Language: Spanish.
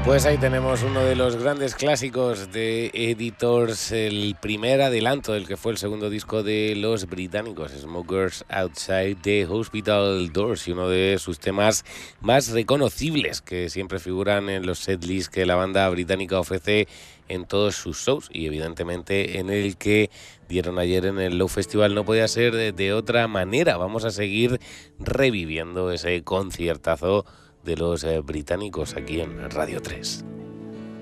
Pues ahí tenemos uno de los grandes clásicos de Editors, el primer adelanto del que fue el segundo disco de los británicos, Smokers Outside the Hospital Doors, y uno de sus temas más reconocibles que siempre figuran en los setlists que la banda británica ofrece en todos sus shows, y evidentemente en el que dieron ayer en el Low Festival no podía ser de otra manera. Vamos a seguir reviviendo ese conciertazo de los británicos aquí en Radio 3.